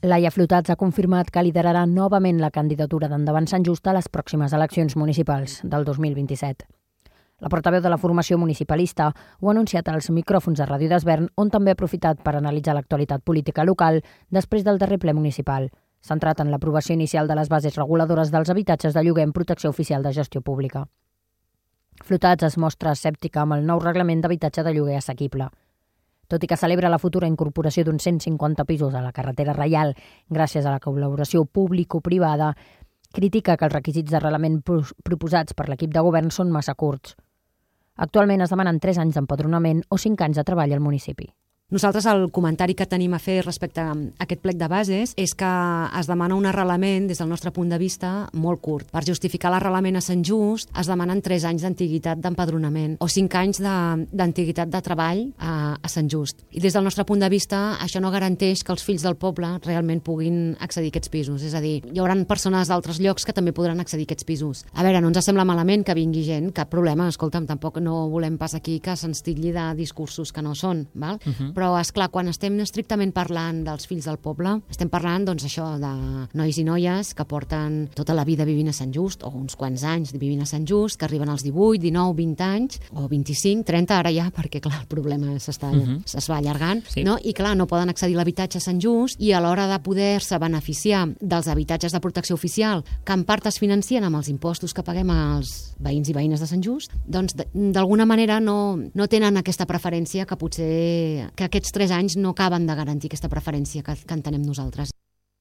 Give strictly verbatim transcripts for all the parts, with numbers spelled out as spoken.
Laia Flotats ha confirmat que liderarà novament la candidatura d'Endavant Sant Just a les pròximes eleccions municipals del dos mil vint-i-set. La portaveu de la formació municipalista ho ha anunciat als micròfons de Ràdio d'Esvern, on també ha aprofitat per analitzar l'actualitat política local després del darrer ple municipal, centrat en l'aprovació inicial de les bases reguladores dels habitatges de lloguer en protecció oficial de gestió pública. Flotats es mostra escèptica amb el nou reglament d'habitatge de lloguer assequible. Tot i que celebra la futura incorporació d'uns cent cinquanta pisos a la carretera Reial gràcies a la col·laboració público-privada, critica que els requisits d'arrelament proposats per l'equip de govern són massa curts. Actualment es demanen tres anys d'empadronament o cinc anys de treball al municipi. Nosaltres el comentari que tenim a fer respecte a aquest plec de bases és que es demana un arrelament, des del nostre punt de vista, molt curt. Per justificar l'arrelament a Sant Just es demanen tres anys d'antiguitat d'empadronament o cinc anys d'antiguitat de, de treball a, a Sant Just. I des del nostre punt de vista això no garanteix que els fills del poble realment puguin accedir a aquests pisos. És a dir, hi haurà persones d'altres llocs que també podran accedir a aquests pisos. A veure, no ens sembla malament que vingui gent, cap problema, escolta'm, tampoc no volem pas aquí que se'ns titlli de discursos que no són, val? Uh-huh. Però, esclar, quan estem estrictament parlant dels fills del poble, estem parlant, doncs, això de nois i noies que porten tota la vida vivint a Sant Just, o uns quants anys vivint a Sant Just, que arriben als divuit, dinou, vint anys, o vint-i-cinc, trenta, ara ja, perquè, clar, el problema s'està, uh-huh. es va allargant, sí. No? I, clar, no poden accedir a l'habitatge a Sant Just, i a l'hora de poder-se beneficiar dels habitatges de protecció oficial, que en part es financien amb els impostos que paguem als veïns i veïnes de Sant Just, doncs, d'alguna manera no, no tenen aquesta preferència que potser que aquests tres anys no acaben de garantir aquesta preferència que, que entenem nosaltres.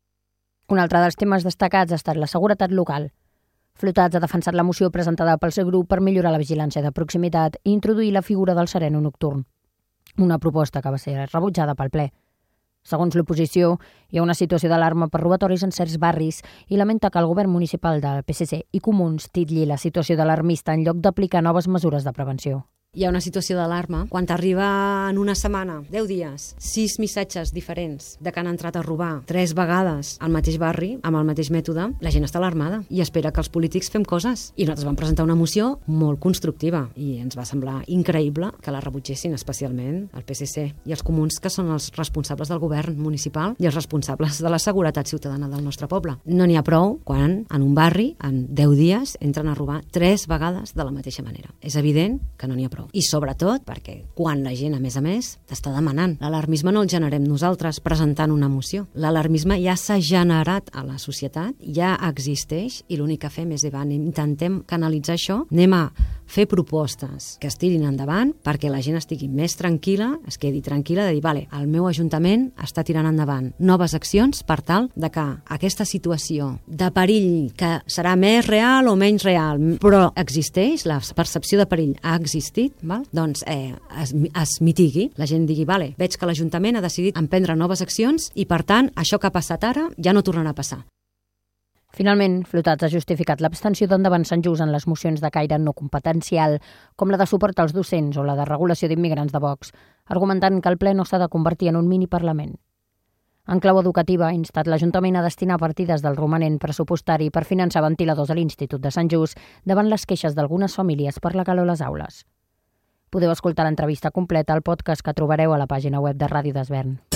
Un altre dels temes destacats ha estat la seguretat local. Flotats ha defensat la moció presentada pel seu grup per millorar la vigilància de proximitat i introduir la figura del sereno nocturn, una proposta que va ser rebutjada pel ple. Segons l'oposició, hi ha una situació d'alarma per robatoris en certs barris i lamenta que el govern municipal del P S C i Comuns titlli la situació d'alarmista en lloc d'aplicar noves mesures de prevenció. Hi ha una situació d'alarma. Quan t'arriba en una setmana, deu dies, sis missatges diferents de que han entrat a robar tres vegades al mateix barri, amb el mateix mètode, la gent està alarmada i espera que els polítics fem coses. I nosaltres vam presentar una moció molt constructiva i ens va semblar increïble que la rebutgessin, especialment el P S C i els Comuns, que són els responsables del govern municipal i els responsables de la seguretat ciutadana del nostre poble. No n'hi ha prou quan en un barri, en deu dies, entren a robar tres vegades de la mateixa manera. És evident que no n'hi ha prou. I sobretot perquè quan la gent, a més a més, t'està demanant. L'alarmisme no el generem nosaltres presentant una moció. L'alarmisme ja s'ha generat a la societat, ja existeix i l'únic que fem és, Ivan, intentem canalitzar això, anem a fer propostes que es tirin endavant perquè la gent estigui més tranquil·la, es quedi tranquil·la de dir, vale, el meu ajuntament està tirant endavant noves accions per tal de que aquesta situació de perill que serà més real o menys real, però existeix, la percepció de perill ha existit, val? Doncs eh, es, es mitigui, la gent digui, vale, veig que l'Ajuntament ha decidit emprendre noves accions i, per tant, això que ha passat ara ja no tornarà a passar. Finalment, Flotats ha justificat l'abstenció d'Endavant Sant Just en les mocions de caire no competencial, com la de suport als docents o la de regulació d'immigrants de Vox, argumentant que el ple no s'ha de convertir en un mini-parlament. En clau educativa, ha instat l'Ajuntament a destinar partides del romanent pressupostari per finançar ventiladors a l'Institut de Sant Just davant les queixes d'algunes famílies per la calor a les aules. Podeu escoltar l'entrevista completa al podcast que trobareu a la pàgina web de Ràdio d'Esvern.